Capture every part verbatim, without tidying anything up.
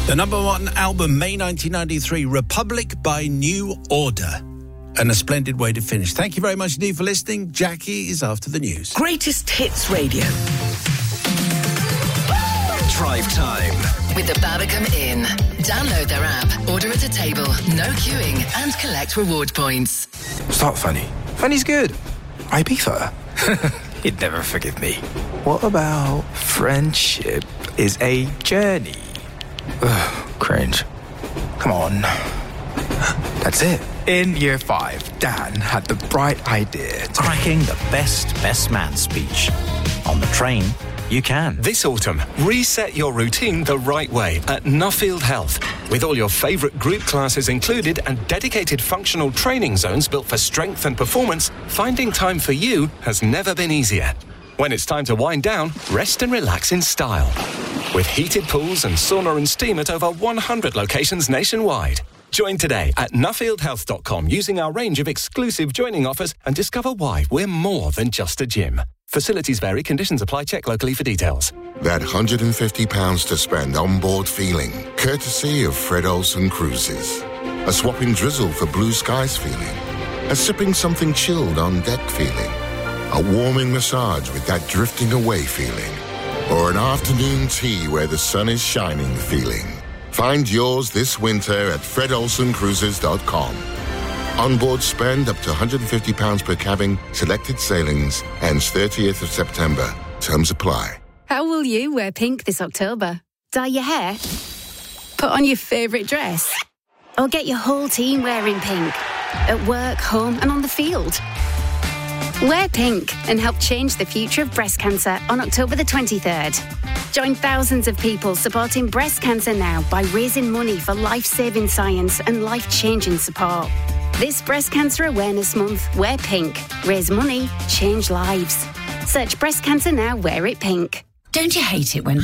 The number one album, May nineteen ninety-three, Republic by New Order. And a splendid way to finish. Thank you very much indeed for listening. Jackie is after the news. Greatest Hits Radio. Drive Time with the Babacom Inn. Download their app, order at a table, no queuing, and collect reward points. Start funny. Funny's good. Ibiza. You'd never forgive me. What about friendship is a journey? Ugh, cringe. Come on. That's it. In year five, Dan had the bright idea to cracking the best best man speech. On the train, you can. This autumn, reset your routine the right way at Nuffield Health. With all your favourite group classes included and dedicated functional training zones built for strength and performance, finding time for you has never been easier. When it's time to wind down, rest and relax in style. With heated pools and sauna and steam at over one hundred locations nationwide. Join today at nuffield health dot com using our range of exclusive joining offers and discover why we're more than just a gym. Facilities vary, conditions apply, check locally for details. That one hundred fifty pounds to spend on board feeling, courtesy of Fred Olsen Cruises. A swapping drizzle for blue skies feeling. A sipping something chilled on deck feeling. A warming massage with that drifting away feeling. Or an afternoon tea where the sun is shining feeling. Find yours this winter at fred olsen cruises dot com. Onboard spend up to one hundred fifty pounds per cabin, selected sailings, ends thirtieth of September. Terms apply. How will you wear pink this October? Dye your hair? Put on your favourite dress? Or get your whole team wearing pink? At work, home and on the field? Wear pink and help change the future of breast cancer on October the twenty-third. Join thousands of people supporting breast cancer now by raising money for life-saving science and life-changing support. This Breast Cancer Awareness Month, wear pink. Raise money, change lives. Search Breast Cancer Now, wear it pink. Don't you hate it when...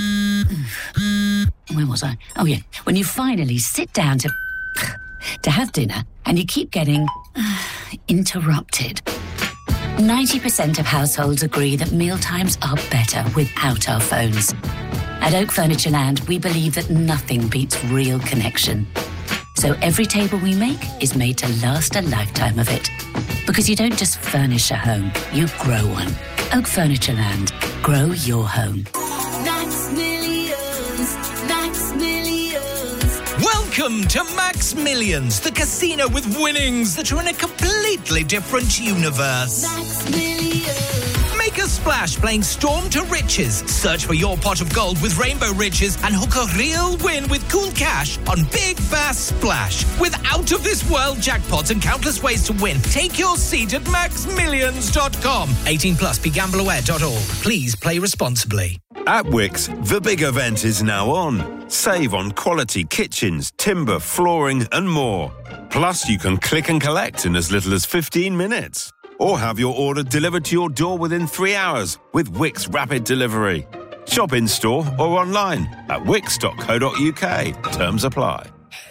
Where was I? Oh, yeah. When you finally sit down to... to have dinner and you keep getting... interrupted. ninety percent of households agree that mealtimes are better without our phones. At Oak Furniture Land, we believe that nothing beats real connection. So every table we make is made to last a lifetime of it. Because you don't just furnish a home, you grow one. Oak Furniture Land. Grow your home. Max Millions, Max Millions. Welcome to Max Millions, the casino with winnings that are in a completely different universe. Max Millions. Make a splash playing Storm to Riches. Search for your pot of gold with Rainbow Riches and hook a real win with cool cash on Big Bass Splash. With out-of-this-world jackpots and countless ways to win, take your seat at max millions dot com. eighteen plus, be gamble aware dot org. Please play responsibly. At Wickes, the big event is now on. Save on quality kitchens, timber, flooring and more. Plus, you can click and collect in as little as fifteen minutes. Or have your order delivered to your door within three hours with Wickes Rapid Delivery. Shop in-store or online at wickes dot co dot uk. Terms apply.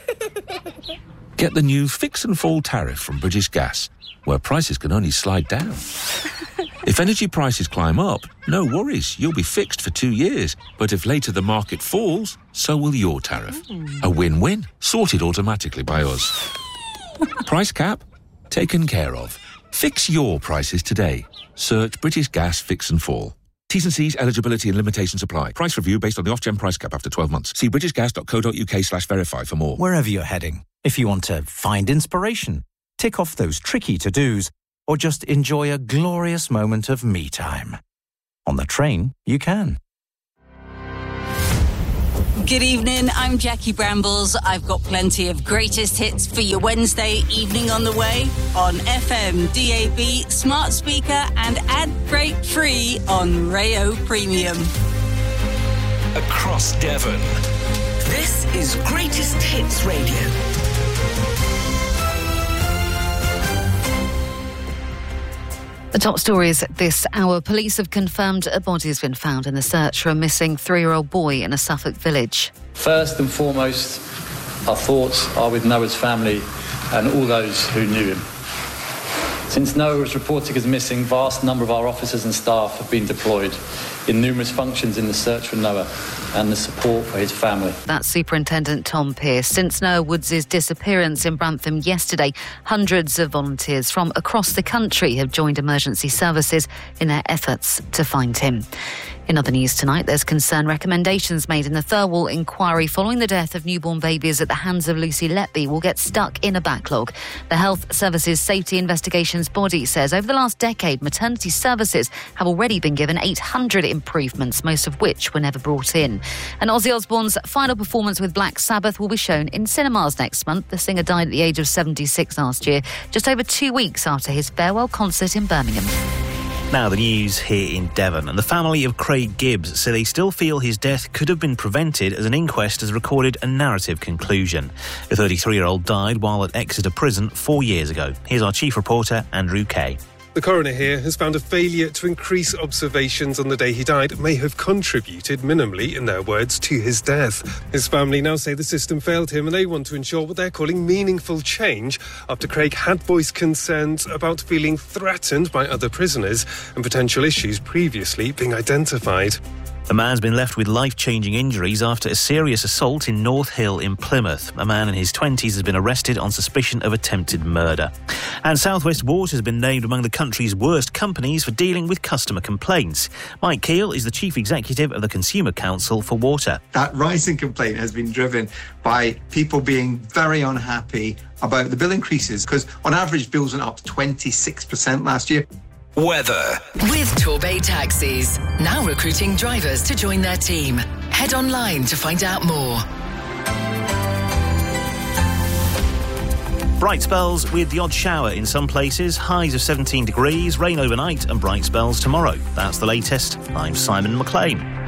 Get the new Fix and Fall tariff from British Gas, where prices can only slide down. If energy prices climb up, no worries, you'll be fixed for two years. But if later the market falls, so will your tariff. Mm. A win-win, sorted automatically by us. Price cap? Taken care of. Fix your prices today. Search British Gas Fix and Fall. T's and C's, eligibility and limitations apply. Price review based on the off-gen price cap after twelve months. See british gas dot co dot uk slash verify for more. Wherever you're heading, if you want to find inspiration, tick off those tricky to-dos, or just enjoy a glorious moment of me time. On the train, you can. Good evening, I'm Jackie Brambles. I've got plenty of greatest hits for your Wednesday evening on the way on F M, D A B, smart speaker and ad break free on Rayo Premium. Across Devon. This is Greatest Hits Radio. The top stories this hour. Police have confirmed a body has been found in the search for a missing three-year-old boy in a Suffolk village. First and foremost, our thoughts are with Noah's family and all those who knew him. Since Noah was reported as missing, vast number of our officers and staff have been deployed in numerous functions in the search for Noah. and the support for his family. That's Superintendent Tom Pearce. Since Noah Woods' disappearance in Brantham yesterday, hundreds of volunteers from across the country have joined emergency services in their efforts to find him. In other news tonight, there's concern recommendations made in the Thirlwall inquiry following the death of newborn babies at the hands of Lucy Letby will get stuck in a backlog. The Health Services Safety Investigations body says over the last decade, maternity services have already been given eight hundred improvements, most of which were never brought in. And Ozzy Osbourne's final performance with Black Sabbath will be shown in cinemas next month. The singer died at the age of seventy-six last year, just over two weeks after his farewell concert in Birmingham. Now the news here in Devon, and the family of Craig Gibbs say they still feel his death could have been prevented as an inquest has recorded a narrative conclusion. The thirty-three-year-old died while at Exeter Prison four years ago. Here's our chief reporter, Andrew Kay. The coroner here has found a failure to increase observations on the day he died may have contributed minimally, in their words, to his death. His family now say the system failed him and they want to ensure what they're calling meaningful change after Craig had voiced concerns about feeling threatened by other prisoners and potential issues previously being identified. A man's been left with life-changing injuries after a serious assault in North Hill in Plymouth. A man in his twenties has been arrested on suspicion of attempted murder. And South West Water has been named among the country's worst companies for dealing with customer complaints. Mike Keel is the Chief Executive of the Consumer Council for Water. That rising complaint has been driven by people being very unhappy about the bill increases, because on average bills went up twenty-six percent last year. Weather. With Torbay Taxis. Now recruiting drivers to join their team. Head online to find out more. Bright spells with the odd shower in some places, highs of seventeen degrees, rain overnight and bright spells tomorrow. That's the latest. I'm Simon McLean.